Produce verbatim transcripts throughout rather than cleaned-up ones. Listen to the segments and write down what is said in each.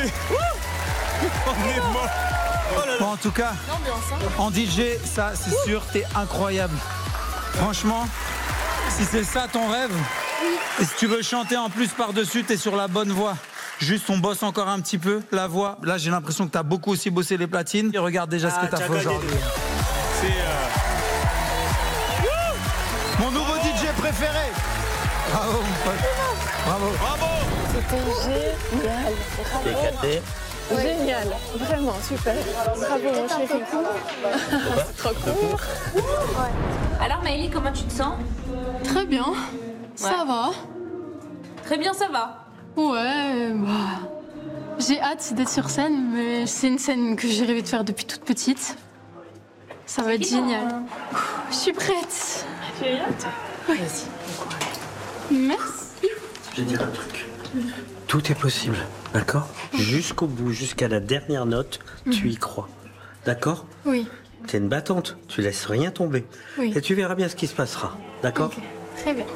est... On est mort. Oh là là. Bon, en tout cas, en D J, ça c'est sûr, t'es incroyable. Franchement, si c'est ça ton rêve, et si tu veux chanter en plus par-dessus, t'es sur la bonne voie. Juste, on bosse encore un petit peu la voix. Là, j'ai l'impression que t'as beaucoup aussi bossé les platines. Et regarde déjà ce Ah, que t'as t'as fait gagné. aujourd'hui. C'est... Euh... Mon nouveau D J préféré. Bravo, mon pote. Bravo. Bravo. C'était génial. Éclaté. Génial. Vraiment, super. Bravo, mon chéri. C'est trop cool. Alors Maëlie, comment tu te sens? Très bien. Ça va. Très bien, ça va. Ouais, bah... J'ai hâte d'être sur scène, mais c'est une scène que j'ai rêvé de faire depuis toute petite. Ça va être génial. Je suis prête. Tu es hâte? Vas-y. Merci. Je vais dire un truc. Tout est possible, d'accord? Jusqu'au bout, jusqu'à la dernière note, tu y crois. D'accord? Oui. T'es une battante, tu laisses rien tomber. Oui. Et tu verras bien ce qui se passera, d'accord? Ok. Très bien.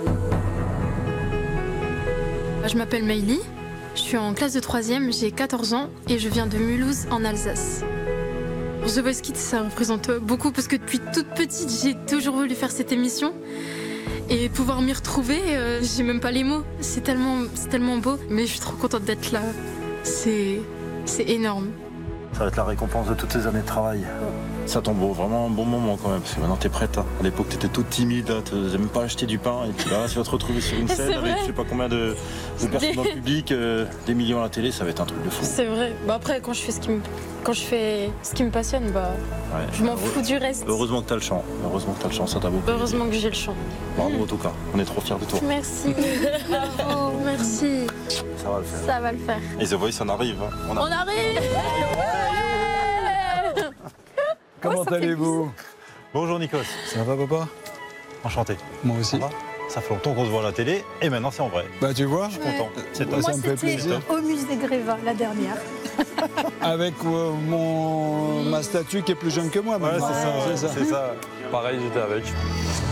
Je m'appelle Maëlie, je suis en classe de troisième, j'ai quatorze ans et je viens de Mulhouse en Alsace. The Voice Kids, ça représente beaucoup parce que depuis toute petite, j'ai toujours voulu faire cette émission. Et pouvoir m'y retrouver, euh, j'ai même pas les mots. C'est tellement, c'est tellement beau, mais je suis trop contente d'être là. C'est, c'est énorme. Ça va être la récompense de toutes ces années de travail. Ça tombe au vraiment un bon moment quand même, parce que maintenant t'es prête. Hein. À l'époque t'étais toute timide, hein, t'osais même pas acheter du pain, et puis là tu vas te retrouver sur une C'est scène avec vrai. je sais pas combien de, de personnes dans le public, euh, des millions à la télé, ça va être un truc de fou. C'est vrai. Bah après, quand je fais ce qui me, quand je fais ce qui me passionne, bah, Ouais. je m'en fous du reste. Heureusement que t'as le chant, heureusement que t'as le chant, ça t'a beaucoup. Heureusement que j'ai le chant. Bravo en tout cas, on est trop fiers de toi. Merci. Bravo, merci. Ça va le faire. Ça va le faire. Et The Voice, on arrive. Hein. On On arrive. Comment allez-vous? Bonjour Nikos. Ça va, papa? Enchanté. Moi aussi. Ça va? Ça fait longtemps qu'on se voit à la télé, et maintenant c'est en vrai. Bah, tu vois, Je suis content. C'est Bah, top. ça me fait plaisir. au musée Grévin, la dernière. Avec euh, mon, ma statue qui est plus jeune que moi Ouais, maintenant. c'est ça, C'est ça. c'est ça. Pareil, j'étais avec.